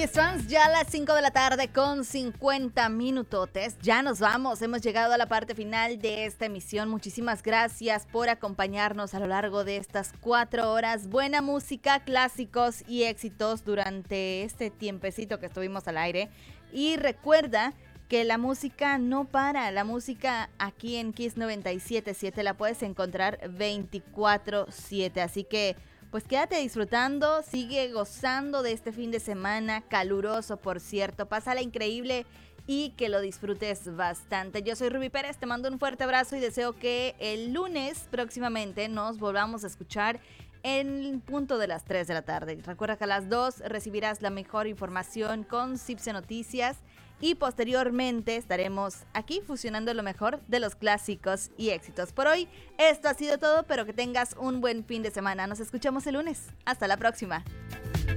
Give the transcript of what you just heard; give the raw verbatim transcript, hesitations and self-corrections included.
Kiss Fans, ya a las cinco de la tarde con cincuenta minutotes. Ya nos vamos, hemos llegado a la parte final de esta emisión. Muchísimas gracias por acompañarnos a lo largo de estas cuatro horas. Buena música, clásicos y éxitos durante este tiempecito que estuvimos al aire. Y recuerda que la música no para, la música aquí en Kiss noventa y siete punto siete la puedes encontrar veinticuatro siete, así que pues quédate disfrutando, sigue gozando de este fin de semana, caluroso por cierto, pásala increíble y que lo disfrutes bastante. Yo soy Ruby Pérez, te mando un fuerte abrazo y deseo que el lunes próximamente nos volvamos a escuchar en punto de las tres de la tarde. Recuerda que a las dos recibirás la mejor información con Cipse Noticias y posteriormente estaremos aquí fusionando lo mejor de los clásicos y éxitos. Por hoy esto ha sido todo, pero que tengas un buen fin de semana. Nos escuchamos el lunes. Hasta la próxima.